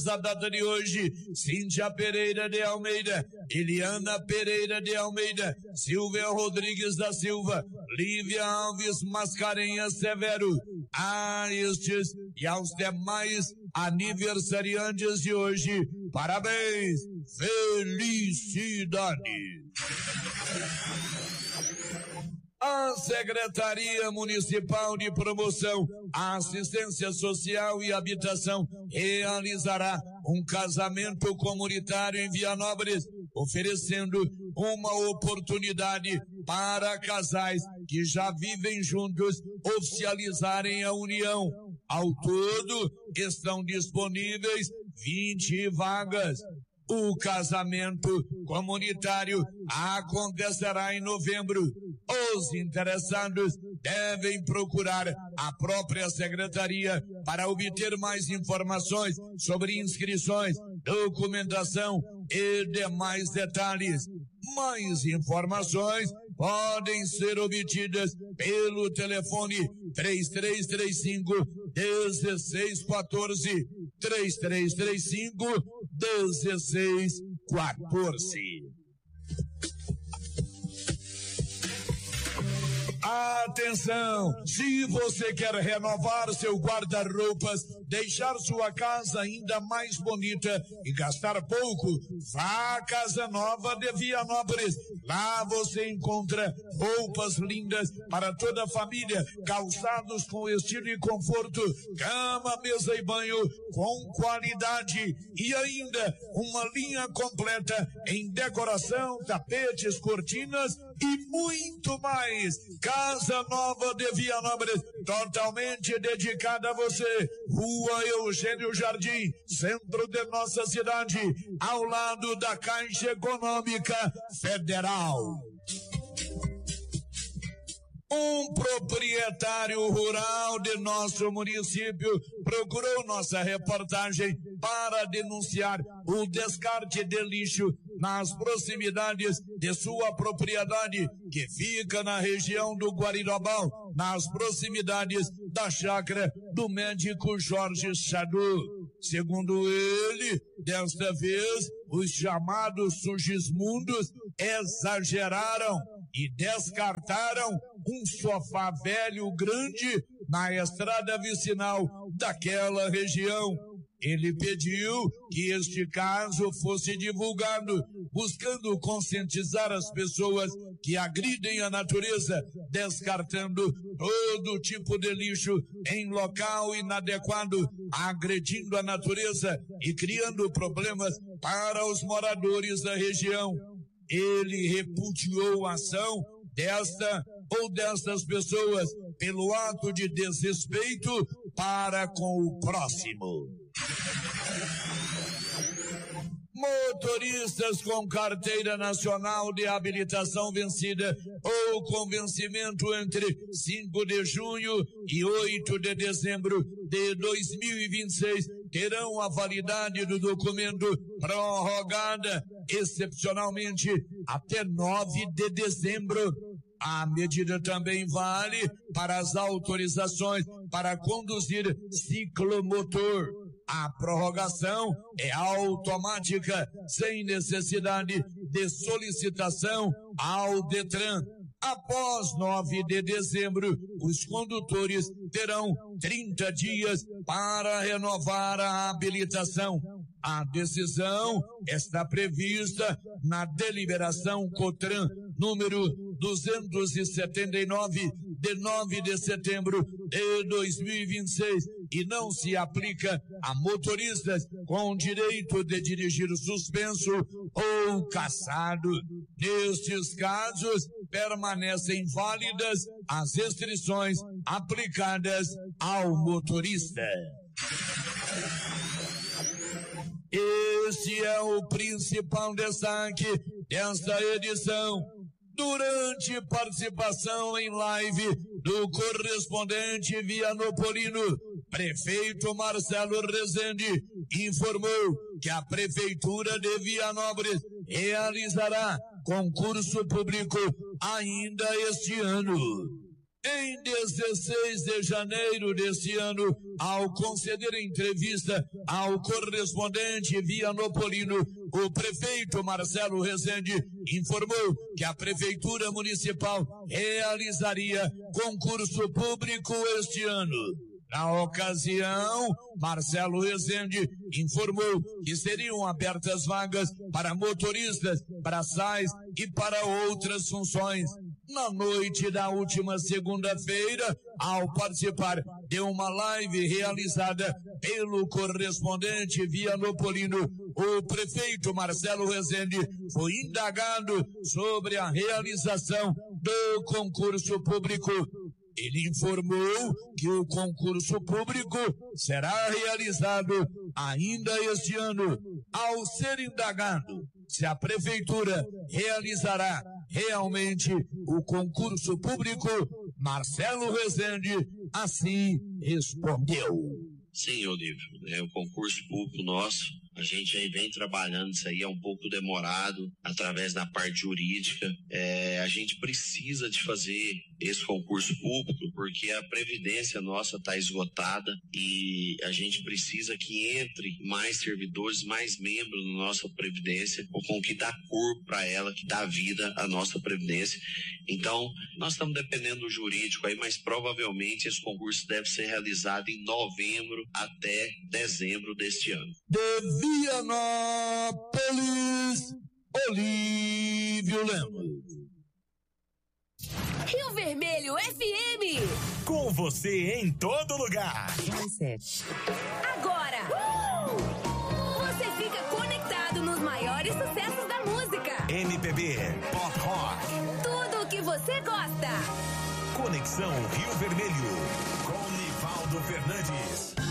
a data de hoje: Cíntia Pereira de Almeida, Eliana Pereira de Almeida, Silvia Rodrigues da Silva, Lívia Alves Mascarenhas Severo. A estes e aos demais aniversariantes de hoje, parabéns, felicidade. A Secretaria Municipal de Promoção, Assistência Social e Habitação realizará um casamento comunitário em Vianópolis, oferecendo uma oportunidade para casais que já vivem juntos oficializarem a união. Ao todo, estão disponíveis 20 vagas. O casamento comunitário acontecerá em novembro. Os interessados devem procurar a própria secretaria para obter mais informações sobre inscrições, documentação e demais detalhes. Mais informações podem ser obtidas pelo telefone 3335-1614, 3335-1614. Atenção! Se você quer renovar seu guarda-roupas, deixar sua casa ainda mais bonita e gastar pouco, vá à Casa Nova de Vianópolis. Lá você encontra roupas lindas para toda a família, calçados com estilo e conforto, cama, mesa e banho com qualidade e ainda uma linha completa em decoração, tapetes, cortinas e muito mais. Casa Nova de Vianópolis, totalmente dedicada a você. Rua Eugênio Jardim, centro de nossa cidade, ao lado da Caixa Econômica Federal. Um proprietário rural de nosso município procurou nossa reportagem para denunciar o descarte de lixo nas proximidades de sua propriedade, que fica na região do Guarirobal, nas proximidades da chácara do médico Jorge Chadu. Segundo ele, desta vez, os chamados Sugismundos exageraram e descartaram um sofá velho grande na estrada vicinal daquela região. Ele pediu que este caso fosse divulgado, buscando conscientizar as pessoas que agridem a natureza, descartando todo tipo de lixo em local inadequado, agredindo a natureza e criando problemas para os moradores da região. Ele repudiou a ação desta ou destas pessoas pelo ato de desrespeito para com o próximo. Motoristas com carteira nacional de habilitação vencida ou com vencimento entre 5 de junho e 8 de dezembro de 2026 terão a validade do documento prorrogada excepcionalmente até 9 de dezembro. A medida também vale para as autorizações para conduzir ciclomotor. A prorrogação é automática, sem necessidade de solicitação ao Detran. Após 9 de dezembro, os condutores terão 30 dias para renovar a habilitação. A decisão está prevista na deliberação COTRAN número 279 de 9 de setembro de 2026 e não se aplica a motoristas com direito de dirigir suspenso ou cassado. Nestes casos, permanecem válidas as restrições aplicadas ao motorista. Este é o principal destaque desta edição. Durante participação em live do correspondente vianopolino, prefeito Marcelo Rezende informou que a Prefeitura de Vianópolis realizará concurso público ainda este ano. Em 16 de janeiro deste ano, ao conceder entrevista ao correspondente Vianopolino, o prefeito Marcelo Rezende informou que a Prefeitura Municipal realizaria concurso público este ano. Na ocasião, Marcelo Rezende informou que seriam abertas vagas para motoristas, braçais e para outras funções. Na noite da última segunda-feira, ao participar de uma live realizada pelo correspondente Vianopolino, o prefeito Marcelo Rezende foi indagado sobre a realização do concurso público. Ele informou que o concurso público será realizado ainda este ano. Ao ser indagado se a prefeitura realizará realmente o concurso público, Marcelo Rezende assim respondeu. Sim, Olívio, o concurso público nosso, a gente aí vem trabalhando isso aí, é um pouco demorado, através da parte jurídica. A gente precisa de fazer esse concurso público porque a previdência nossa está esgotada e a gente precisa que entre mais servidores, mais membros na nossa previdência, com que dá corpo para ela, que dá vida à nossa previdência. Então, nós estamos dependendo do jurídico aí, mas provavelmente esse concurso deve ser realizado em novembro até dezembro deste ano. De Vianópolis, Olívio Lemos. Rio Vermelho FM. Com você em todo lugar. Agora, você fica conectado nos maiores sucessos da música. MPB, pop rock. Tudo o que você gosta. Conexão Rio Vermelho. Com Nivaldo Fernandes.